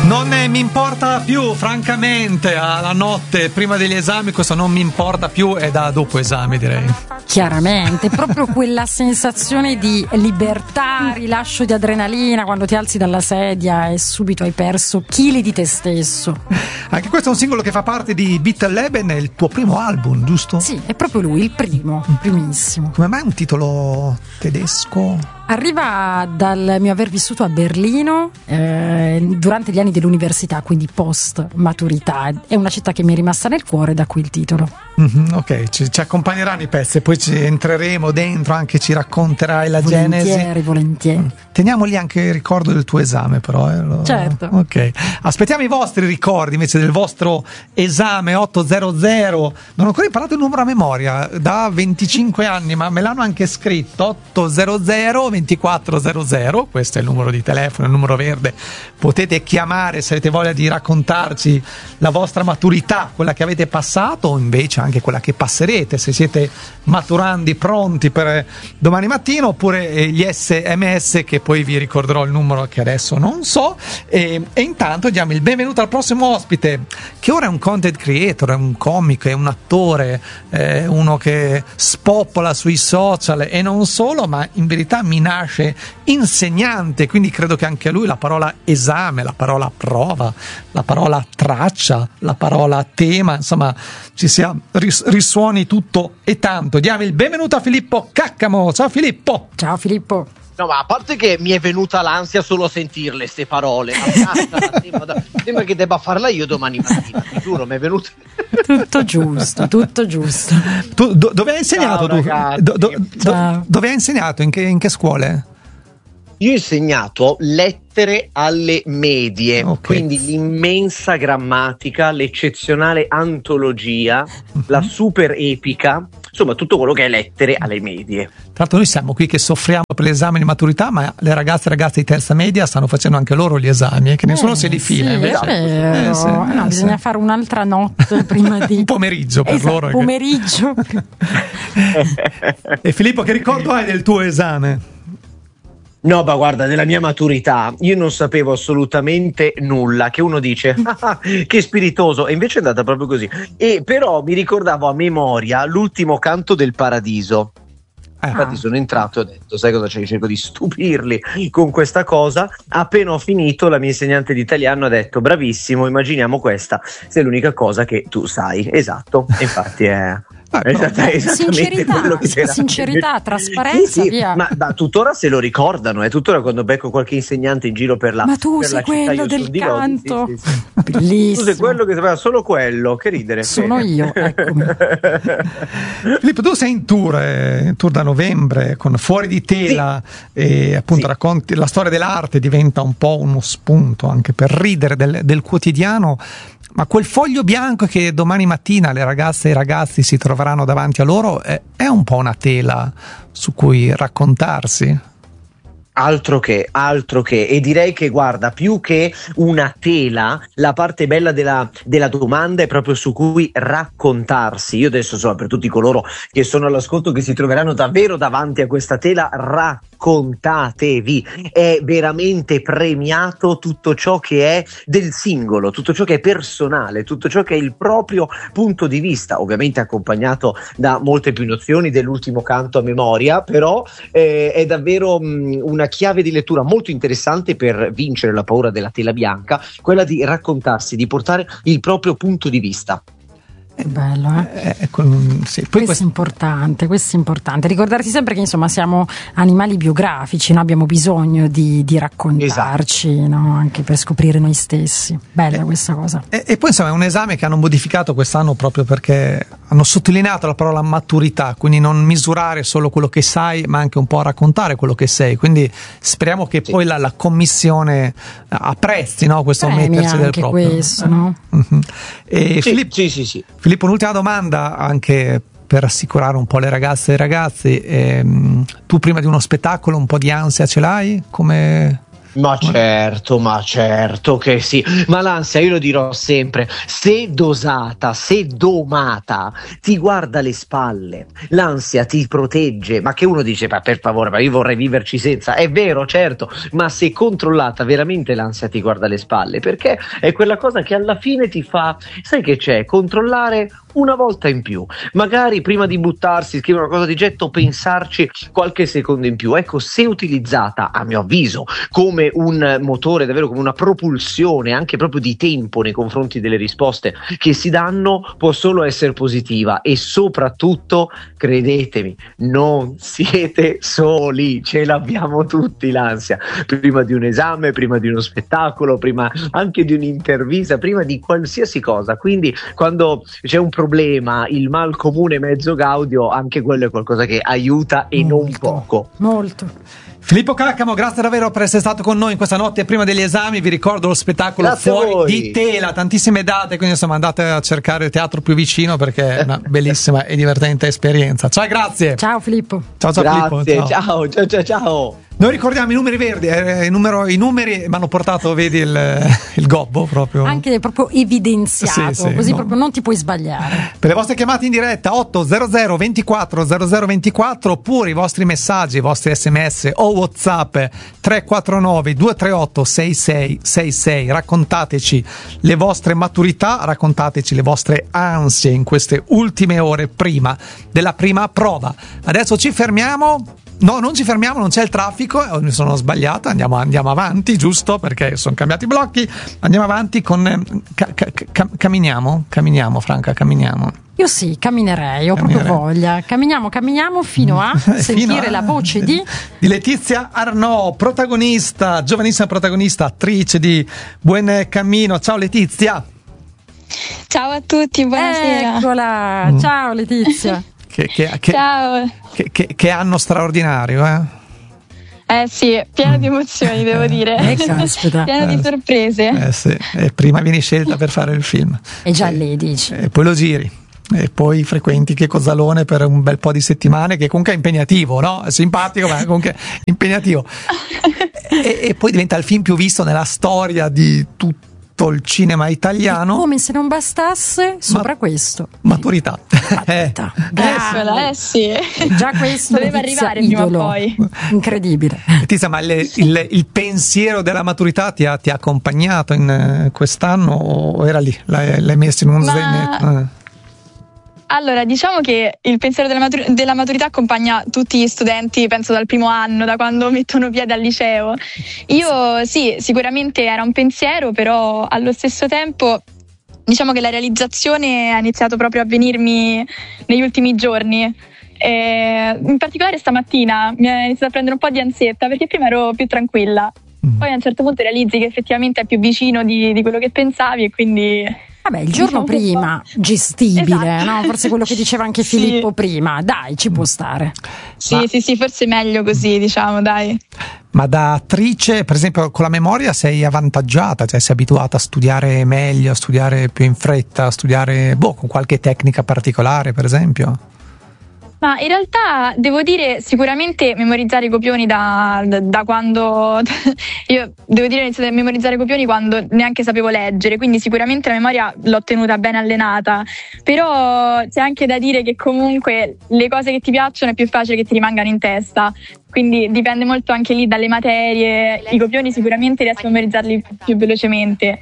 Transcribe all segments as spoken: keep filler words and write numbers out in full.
Non ne mi importa più, francamente, alla notte prima degli esami questo non mi importa più, è da dopo esami, direi. Chiaramente, proprio quella sensazione di libertà, rilascio di adrenalina quando ti alzi dalla sedia e subito hai perso chili di te stesso. Anche questo è un singolo che fa parte di Beatleben, è il tuo primo album, giusto? Sì, è proprio lui, il primo, il primissimo. Come mai un titolo tedesco? Arriva dal mio aver vissuto a Berlino eh, durante gli anni dell'università, quindi post maturità. È una città che mi è rimasta nel cuore, da qui il titolo. Mm-hmm, ok, ci, ci accompagneranno i pezzi e poi ci entreremo dentro, anche ci racconterai la volentieri, genesi. Volentieri, volentieri. Teniamo lì anche il ricordo del tuo esame, però. Eh, lo... Certo. Ok. Aspettiamo i vostri ricordi invece del vostro esame ottocento. Non ho ancora imparato il numero a memoria da venticinque anni, ma me l'hanno anche scritto: ottocento ventiquattrocento. Questo è il numero di telefono, il numero verde. Potete chiamare se avete voglia di raccontarci la vostra maturità, quella che avete passato, o invece anche quella che passerete, se siete maturandi pronti per domani mattina, oppure gli sms che poi vi ricorderò il numero che adesso non so. E, e intanto diamo il benvenuto al prossimo ospite, che ora è un content creator, è un comico, è un attore, è uno che spoppola sui social e non solo, ma in verità mi nasce insegnante, quindi credo che anche a lui la parola esame, la parola prova, la parola traccia, la parola tema, insomma ci sia ris- risuoni tutto e tanto. Diamo il benvenuto a Filippo Caccamo. Ciao Filippo. Ciao Filippo. No, ma a parte che mi è venuta l'ansia solo a sentirle ste parole, ma sembra, sembra che debba farla io domani mattina, ti giuro, mi è venuta. Tutto giusto, tutto giusto. Tu do, dove hai insegnato? Ciao, tu? ragazzi. Do, do, do, dove hai insegnato? In che, in che scuole? Io ho insegnato lettere alle medie, okay. Quindi l'immensa grammatica, l'eccezionale antologia, uh-huh. La super epica, insomma tutto quello che è lettere alle medie. Tra l'altro noi siamo qui che soffriamo per l'esame di maturità, ma le ragazze e ragazzi di terza media stanno facendo anche loro gli esami, eh, che nessuno eh, si difila. Sì, invece. Eh, sì, no, eh, bisogna sì. fare un'altra notte prima di... un pomeriggio per esatto, loro. pomeriggio. E Filippo, che ricordo hai del tuo esame? No, ma guarda, della mia maturità io non sapevo assolutamente nulla, che uno dice ah, che spiritoso, e invece è andata proprio così. E però mi ricordavo a memoria l'ultimo canto del Paradiso. Ah. Infatti sono entrato e ho detto, sai cosa c'è? Cerco di stupirli con questa cosa. Appena ho finito, la mia insegnante di italiano ha detto bravissimo, immaginiamo questa sia l'unica cosa che tu sai. Esatto, infatti è... Ah, Esatta, sincerità, sincerità, trasparenza, sì, sì, via. Ma, ma tuttora se lo ricordano, eh, tuttora quando becco qualche insegnante in giro per la ma tu per sei la quello città, del canto, sì, sì, sì. Bellissimo. Tu sei quello che sapeva solo quello, che ridere. Sono io, eccomi. Filippo, tu sei in tour, eh, in tour da novembre con Fuori di Tela, sì. E appunto sì. Racconti la storia dell'arte, diventa un po' uno spunto anche per ridere del, del quotidiano. Ma quel foglio bianco che domani mattina le ragazze e i ragazzi si troveranno davanti a loro è, è un po' una tela su cui raccontarsi. Altro che, altro che, e direi che guarda, più che una tela, la parte bella della, della domanda è proprio su cui raccontarsi. Io adesso, insomma, per tutti coloro che sono all'ascolto, che si troveranno davvero davanti a questa tela, raccontatevi. È veramente premiato tutto ciò che è del singolo, tutto ciò che è personale, tutto ciò che è il proprio punto di vista, ovviamente accompagnato da molte più nozioni dell'ultimo canto a memoria, però eh, è davvero mh, una chiave di lettura molto interessante per vincere la paura della tela bianca, quella di raccontarsi, di portare il proprio punto di vista. Che bello, eh? Eh, con, sì. Poi questo, questo è importante, questo è importante. Ricordarsi sempre che insomma siamo animali biografici, no? Abbiamo bisogno di, di raccontarci, esatto. No? Anche per scoprire noi stessi. Bella eh, questa cosa. E, e poi insomma è un esame che hanno modificato quest'anno proprio perché hanno sottolineato la parola maturità, quindi non misurare solo quello che sai, ma anche un po' raccontare quello che sei. Quindi speriamo che sì. poi la, la commissione apprezzi, no? Questo Premi mettersi del proprio. Questo, no? Mm-hmm. E sì, Filippo, sì, sì, sì. Filippo, un'ultima domanda anche per rassicurare un po' le ragazze e i ragazzi. Ehm, tu prima di uno spettacolo un po' di ansia ce l'hai? Come Ma certo, ma certo che sì, ma l'ansia, io lo dirò sempre, se dosata, se domata, ti guarda le spalle, l'ansia ti protegge, ma che uno dice, ma per favore, ma io vorrei viverci senza, è vero, certo, ma se controllata veramente l'ansia ti guarda le spalle, perché è quella cosa che alla fine ti fa, sai che c'è, controllare una volta in più, magari prima di buttarsi, scrivere una cosa di getto, pensarci qualche secondo in più. Ecco, se utilizzata, a mio avviso, come un motore, davvero come una propulsione anche proprio di tempo nei confronti delle risposte che si danno, può solo essere positiva. E soprattutto, credetemi, non siete soli, ce l'abbiamo tutti l'ansia, prima di un esame, prima di uno spettacolo, prima anche di un'intervista, prima di qualsiasi cosa. Quindi quando c'è un problema, il mal comune mezzo gaudio, anche quello è qualcosa che aiuta e molto, non poco. Molto. Filippo Caccamo, grazie davvero per essere stato con noi in questa notte prima degli esami. Vi ricordo lo spettacolo Grazie Fuori di Tela, tantissime date, quindi insomma andate a cercare il teatro più vicino perché è una bellissima e divertente esperienza. Ciao, grazie. Ciao Filippo. Ciao, ciao Grazie, Filippo. Ciao, ciao, ciao, ciao. Noi ricordiamo i numeri verdi, eh, i, numero, i numeri mi hanno portato, vedi, il, il gobbo proprio. Anche proprio evidenziato, sì, sì, così no. proprio non ti puoi sbagliare. Per le vostre chiamate in diretta otto zero zero ventiquattro zero zero ventiquattro oppure i vostri messaggi, i vostri sms o WhatsApp tre quattro nove due tre otto sei sei sei sei. Raccontateci le vostre maturità, raccontateci le vostre ansie in queste ultime ore prima della prima prova. Adesso ci fermiamo. No, non ci fermiamo, non c'è il traffico, mi sono sbagliata, andiamo, andiamo avanti, giusto? Perché sono cambiati i blocchi, andiamo avanti con... Ca, ca, ca, camminiamo? Camminiamo, Franca, camminiamo. Io sì, camminerei, ho Camminerei. proprio voglia. Camminiamo, camminiamo fino a sentire Fino a- la voce di... di Letizia Arnaud, protagonista, giovanissima protagonista, attrice di Buen Cammino. Ciao Letizia. Ciao a tutti, buonasera. Eccola, Mm. ciao Letizia. Che, che, che, Ciao. che, che, che anno straordinario, eh? Eh sì, pieno di emozioni, devo dire. Eh, caspita. Pieno Eh, di sorprese. Eh sì, e prima vieni scelta per fare il film. E già lei dici. E poi lo giri. E poi frequenti che Cozzalone per un bel po' di settimane, che comunque è impegnativo, no? È simpatico, ma comunque impegnativo. E, e poi diventa il film più visto nella storia di tutto il cinema italiano. Come se non bastasse, sopra Ma- questo. Maturità. Eh. Eccola, Eccola, eh sì. Già questo Doveva Letizia, arrivare prima o idolo. poi. Incredibile. Letizia, ma il, il, il pensiero della maturità ti ha, ti ha accompagnato in eh, quest'anno o era lì? L'hai, l'hai messo in un Ma- zainetto? Eh. Allora, diciamo che il pensiero della, matur- della maturità accompagna tutti gli studenti, penso dal primo anno, da quando mettono piede al liceo. Io sì, sicuramente era un pensiero, però allo stesso tempo diciamo che la realizzazione ha iniziato proprio a venirmi negli ultimi giorni. E in particolare stamattina mi è iniziato a prendere un po' di ansietta perché prima ero più tranquilla. Poi a un certo punto realizzi che effettivamente è più vicino di, di quello che pensavi e quindi... Vabbè, il giorno Diciamo che prima, un po'. gestibile, Esatto. no? Forse quello che diceva anche Sì. Filippo prima. Dai, ci può stare. Sì, Ma- sì, sì, forse è meglio così, diciamo, dai. Ma da attrice, per esempio, con la memoria sei avvantaggiata, cioè sei abituata a studiare meglio, a studiare più in fretta, a studiare, boh, con qualche tecnica particolare, per esempio? Ma in realtà devo dire sicuramente memorizzare i copioni da, da, da quando io devo dire ho iniziato a memorizzare i copioni quando neanche sapevo leggere, quindi sicuramente la memoria l'ho tenuta ben allenata, però c'è anche da dire che comunque le cose che ti piacciono è più facile che ti rimangano in testa, quindi dipende molto anche lì dalle materie, i copioni sicuramente riesco a memorizzarli più velocemente.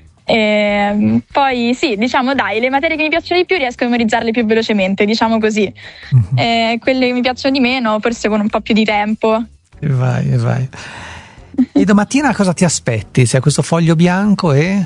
E poi sì, diciamo dai, le materie che mi piacciono di più riesco a memorizzarle più velocemente, diciamo così. Mhm. E quelle che mi piacciono di meno forse con un po' più di tempo. E vai, e vai. E domattina cosa ti aspetti? C'è questo foglio bianco e...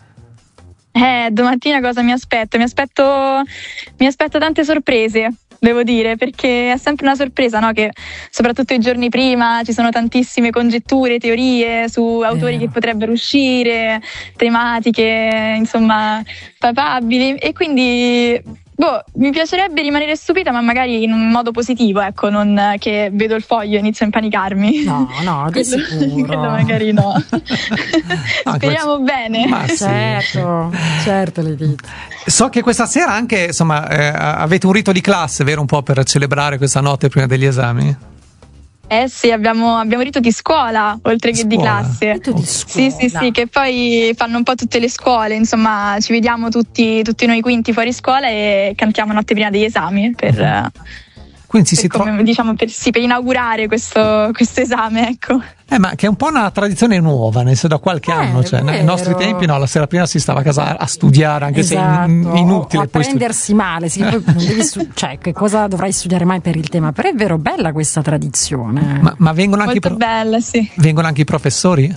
Eh, domattina cosa mi aspetto? Mi aspetto mi aspetto tante sorprese, devo dire, perché è sempre una sorpresa, no? Che soprattutto i giorni prima ci sono tantissime congetture, teorie su autori Eh. che potrebbero uscire, tematiche, insomma, papabili, e quindi boh, mi piacerebbe rimanere stupita, ma magari in un modo positivo, ecco, non che vedo il foglio e inizio a impanicarmi. No, no, di Quello- sicuro. quello magari no. Ah, Speriamo bene. Ma sì. Certo, certo, Letizia. So che questa sera anche, insomma, eh, avete un rito di classe, vero, un po' per celebrare questa notte prima degli esami? Eh sì, abbiamo, abbiamo rito di scuola, oltre che Scuola. di classe. Rito di scuola. Sì, sì, sì, che poi fanno un po' tutte le scuole, insomma, ci vediamo tutti, tutti noi quinti fuori scuola e cantiamo notte prima degli esami per, Quindi si per, si trova. come, diciamo, per, sì, per inaugurare questo, questo esame, ecco. Eh, ma che è un po' una tradizione nuova, nel senso da qualche Eh, anno, cioè, nei vero. nostri tempi no, la sera prima si stava a casa a studiare, anche Esatto. se è in- inutile. O a poi studi- prendersi male, sì, poi non devi stu- cioè che cosa dovrai studiare mai per il tema, però è vero, bella questa tradizione. ma, ma vengono anche, i Molto pro- bella, sì. vengono anche i professori?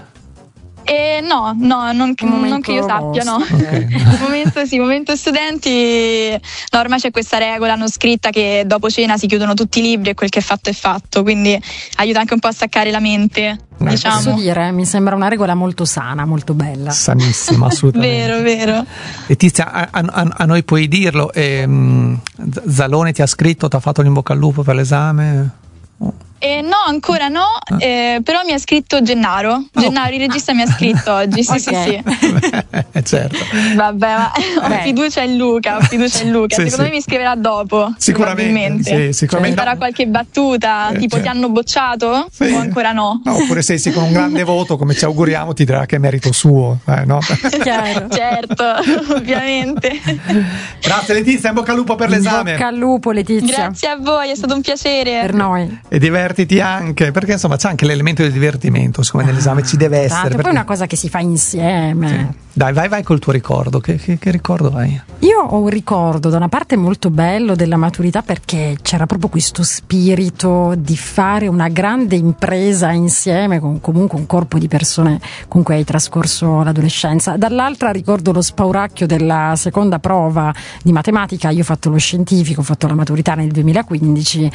E no, no, non, Un momento non che io sappia, no. vostro. Ok. Il momento, sì, momento studenti, no, ormai c'è questa regola non scritta che dopo cena si chiudono tutti i libri e quel che è fatto è fatto, quindi aiuta anche un po' a staccare la mente, Beh, diciamo. Posso dire, mi sembra una regola molto sana, molto bella. Sanissimo, assolutamente. Vero, vero. Letizia, a, a- a noi puoi dirlo, ehm, Z- Zalone ti ha scritto, ti ha fatto l'in bocca al lupo per l'esame? Eh, no, ancora no, eh, però mi ha scritto Gennaro. Gennaro, il regista, mi ha scritto oggi. Sì, Ok. sì, sì. Eh, certo. Vabbè, ma ho Beh. fiducia in Luca, ho fiducia in Luca. Sì, Secondo sì. me mi scriverà dopo. Sicuramente, probabilmente. sì, sicuramente. Farà qualche battuta, Eh, tipo certo. ti hanno bocciato? Sì. O ancora no? No, oppure se sei con un grande voto, come ci auguriamo, ti dirà che è merito suo. Eh, no? Chiaro. Certo, ovviamente. Grazie Letizia, in bocca al lupo per In l'esame. bocca al lupo, Letizia. Grazie a voi, è stato un piacere. Per noi. E divertiti anche, perché insomma c'è anche l'elemento del divertimento, siccome nell'esame ci deve essere. Tanto, poi perché- è una cosa che si fa insieme. Dai, vai, vai col tuo ricordo. Che, che- che ricordo hai? Io ho un ricordo da una parte molto bello della maturità, perché c'era proprio questo spirito di fare una grande impresa insieme con comunque un corpo di persone con cui hai trascorso l'adolescenza. Dall'altra ricordo lo spauracchio della seconda prova di matematica. Io ho fatto lo scientifico, ho fatto la maturità nel duemilaquindici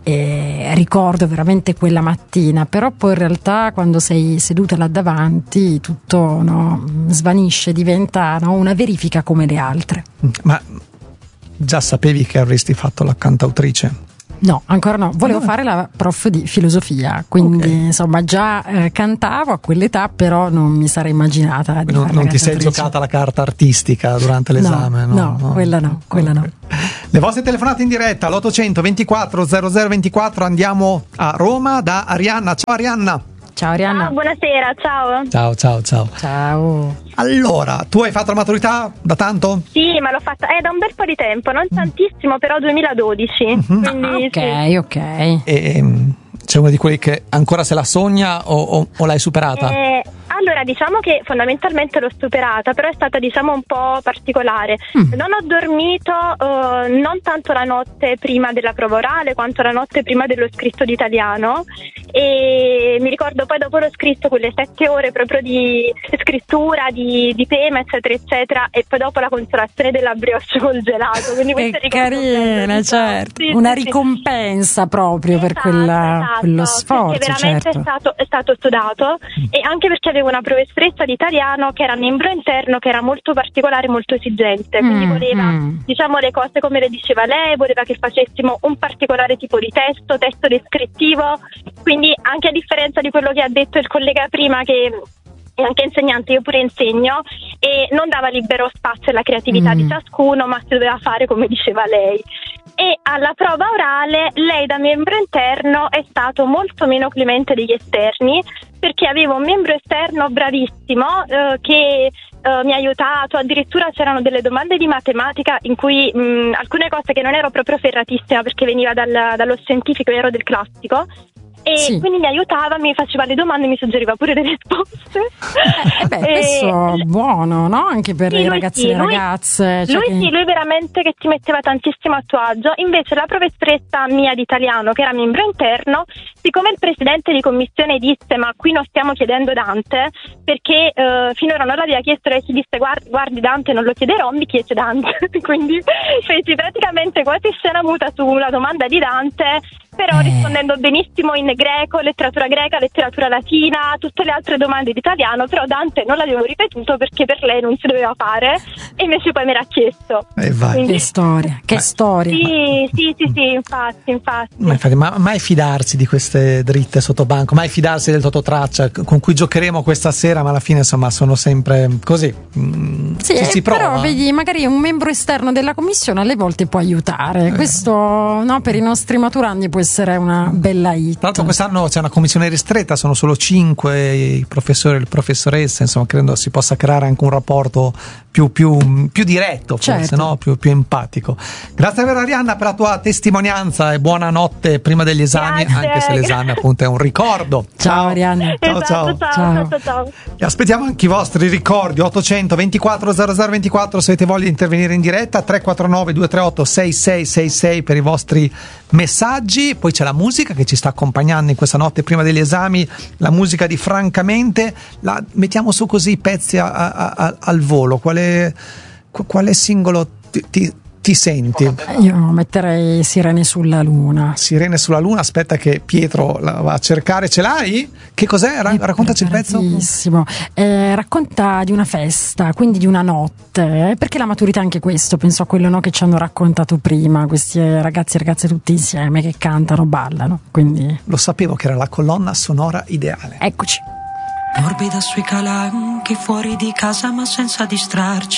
e ricordo veramente quella mattina, però poi in realtà quando sei seduta là davanti tutto, no, svanisce, diventa, no, una verifica come le altre. Ma già sapevi che avresti fatto la cantautrice? No, ancora no, volevo fare la prof di filosofia, quindi Ok. insomma già eh, cantavo a quell'età, però non mi sarei immaginata di Non, fare non la ti sei cantatrice. giocata la carta artistica durante l'esame? No, no, quella no, quella no. Le vostre telefonate in diretta all'ottocento ventiquattro zero zero ventiquattro. Andiamo a Roma da Arianna. Ciao Arianna. Ciao Arianna. Ciao, buonasera, ciao. Ciao, ciao, ciao. Ciao. Allora, tu hai fatto la maturità da tanto? Sì, ma l'ho fatta eh, da un bel po' di tempo, non tantissimo, però duemiladodici. Quindi, sì. Ok, ok. E, ehm, c'è uno di quelli che ancora se la sogna o, o- o l'hai superata? Eh, allora, diciamo che fondamentalmente l'ho superata, però è stata, diciamo, un po' particolare. Mm. Non ho dormito eh, non tanto la notte prima della prova orale, quanto la notte prima dello scritto di italiano, e mi ricordo poi dopo l'ho scritto quelle sette ore proprio di scrittura, di, di tema, eccetera, eccetera, e poi dopo la consolazione della brioche col gelato. Quindi questo Che è il ricordo carina, bello, certo. sì, Una sì, sì. ricompensa proprio per Esatto, quella, esatto, quello sforzo, perché veramente certo. è stato, è stato studiato, e anche perché avevo una professoressa di italiano che era membro interno, che era molto particolare, molto esigente, quindi Mm, voleva mm. diciamo le cose come le diceva lei, voleva che facessimo un particolare tipo di testo, testo descrittivo, quindi anche a differenza di quello che ha detto il collega prima, che è anche insegnante, io pure insegno, e non dava libero spazio alla creatività Mm. di ciascuno, ma si doveva fare come diceva lei. E alla prova orale lei da membro interno è stato molto meno clemente degli esterni, perché avevo un membro esterno bravissimo eh, che eh, mi ha aiutato, addirittura c'erano delle domande di matematica in cui mh, alcune cose che non ero proprio ferratissima perché veniva dal- dallo scientifico, ero del classico, e Sì. quindi mi aiutava, mi faceva le domande, mi suggeriva pure delle risposte. Eh beh, E- questo è buono, no? Anche per Sì, i lui ragazzi sì, e le lui- ragazze. cioè lui che- sì, lui veramente che ti metteva tantissimo a tuo agio. Invece la professoressa mia di italiano, che era membro interno, siccome il presidente di commissione disse ma qui non stiamo chiedendo Dante, perché eh, finora non l'aveva chiesto, lei si disse guardi, guardi Dante non lo chiederò, mi chiese Dante. Quindi feci praticamente quasi scena muta sulla domanda di Dante, però Eh. rispondendo benissimo in greco, letteratura greca, letteratura latina, tutte le altre domande di italiano, però Dante non l'avevo ripetuto perché per lei non si doveva fare, e invece poi me l'ha chiesto. E vai. Quindi- Che storia, che Ma- storia. Sì, sì, sì, sì, infatti, infatti. Ma, infatti, ma mai fidarsi di queste dritte sotto banco, mai fidarsi del Tototraccia con cui giocheremo questa sera, ma alla fine insomma sono sempre così. Mm, Sì, ci si prova. però vedi, magari un membro esterno della commissione alle volte può aiutare. Eh. Questo, no, per i nostri maturandi può può essere una bella hit. Tra l'altro quest'anno c'è una commissione ristretta, sono solo cinque i professori e le professoresse, insomma credo si possa creare anche un rapporto più, più, più diretto, forse, certo. no? più, più empatico. Grazie davvero Arianna per la tua testimonianza e buonanotte prima degli esami, Grazie. anche se l'esame appunto è un ricordo. Ciao Arianna. Ciao, Esatto, ciao. ciao, Ciao. ciao, ciao. E aspettiamo anche i vostri ricordi. Ottocento ventiquattro zero zero ventiquattro se avete voglia di intervenire in diretta, tre quattro nove due tre otto sei sei sei sei per i vostri messaggi. Poi c'è la musica che ci sta accompagnando in questa notte prima degli esami, la musica di Francamente. La mettiamo su così pezzi a, a, a, al volo. Quale, quale singolo ti, ti, ti senti? Io metterei Sirene sulla Luna. Sirene sulla Luna, aspetta che Pietro la va a cercare. Ce l'hai? Che cos'è? Ra- raccontaci il pezzo. Bellissimo. Eh, racconta di una festa, quindi di una notte, eh, perché la maturità è anche questo, penso a quello, no, che ci hanno raccontato prima, questi ragazzi e ragazze tutti insieme che cantano, ballano, quindi Lo sapevo che era la colonna sonora ideale. eccoci. Morbida sui calanchi, fuori di casa ma senza distrarci.